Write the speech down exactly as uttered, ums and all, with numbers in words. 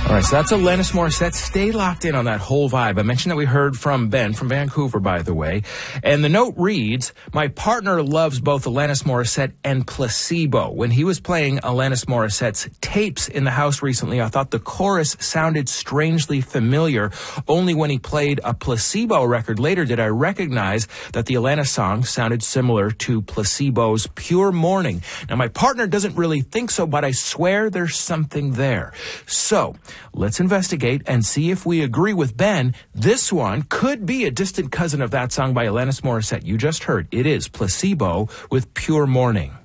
All right, so that's Alanis Morissette. Stay locked in on that whole vibe. I mentioned that we heard from Ben, from Vancouver, by the way. And the note reads, my partner loves both Alanis Morissette and Placebo. When he was playing Alanis Morissette's tapes in the house recently, I thought the chorus sounded strangely familiar. Only when he played a Placebo record later did I recognize that the Alanis song sounded similar to Placebo's Pure Morning. Now, my partner doesn't really think so, but I swear there's something there. So, let's investigate and see if we agree with Ben. This one could be a distant cousin of that song by Alanis Morissette you just heard. It is Placebo with Pure Morning.